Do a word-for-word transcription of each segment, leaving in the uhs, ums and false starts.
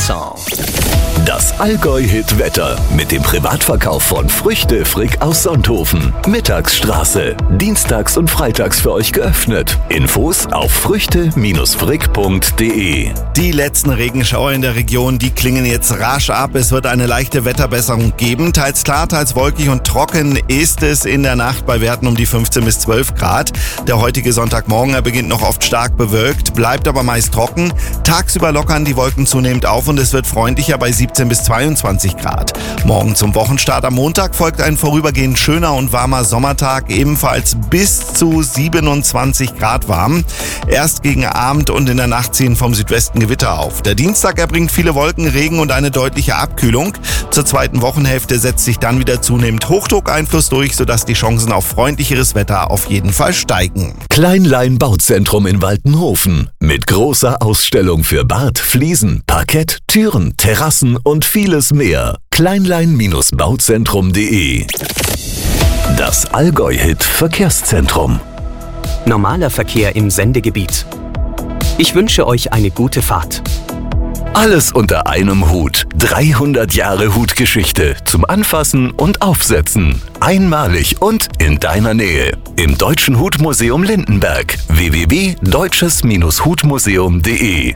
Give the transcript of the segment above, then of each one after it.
Song. Das Allgäu-Hit-Wetter mit dem Privatverkauf von Früchte Frick aus Sonthofen. Mittagsstraße. Dienstags und freitags für euch geöffnet. Infos auf früchte frick punkt de. Die letzten Regenschauer in der Region, die klingen jetzt rasch ab. Es wird eine leichte Wetterbesserung geben. Teils klar, teils wolkig und trocken ist es in der Nacht bei Werten um die fünfzehn bis zwölf Grad. Der heutige Sonntagmorgen, er beginnt noch oft stark bewölkt, bleibt aber meist trocken. Tagsüber lockern die Wolken zunehmend auf und es wird freundlicher bei siebzehn bis zweiundzwanzig Grad. Morgen zum Wochenstart am Montag folgt ein vorübergehend schöner und warmer Sommertag, ebenfalls bis zu siebenundzwanzig Grad warm. Erst gegen Abend und in der Nacht ziehen vom Südwesten Gewitter auf. Der Dienstag erbringt viele Wolken, Regen und eine deutliche Abkühlung. Zur zweiten Wochenhälfte setzt sich dann wieder zunehmend Hochdruckeinfluss durch, sodass die Chancen auf freundlicheres Wetter auf jeden Fall steigen. Kleinlein Bauzentrum in Waltenhofen. Mit großer Ausstellung für Bad, Fliesen, Parkett, Türen, Terrassen und vieles mehr. kleinlein bauzentrum punkt de. Das Allgäu-Hit Verkehrszentrum. Normaler Verkehr im Sendegebiet. Ich wünsche euch eine gute Fahrt. Alles unter einem Hut. dreihundert Jahre Hutgeschichte zum Anfassen und Aufsetzen. Einmalig und in deiner Nähe. Im Deutschen Hutmuseum Lindenberg. w w w punkt deutsches hutmuseum punkt de.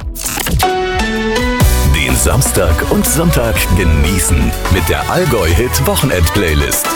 Den Samstag und Sonntag genießen mit der Allgäu-Hit Wochenend-Playlist.